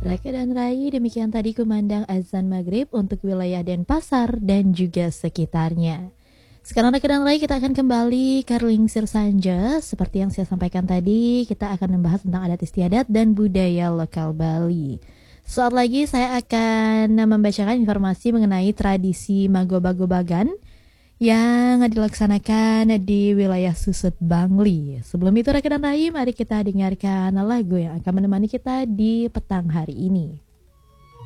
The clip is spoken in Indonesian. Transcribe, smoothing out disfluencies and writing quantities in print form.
Raka dan Rai, demikian tadi kumandang azan maghrib untuk wilayah Denpasar dan juga sekitarnya. Sekarang Raka dan Rai, kita akan kembali ke Lingsir Sanja. Seperti yang saya sampaikan tadi, kita akan membahas tentang adat istiadat dan budaya lokal Bali. Saat lagi saya akan membacakan informasi mengenai tradisi Magoba-gobagan yang dilaksanakan di wilayah Susut Bangli. Sebelum itu Raka dan Rai, mari kita dengarkan lagu yang akan menemani kita di petang hari ini.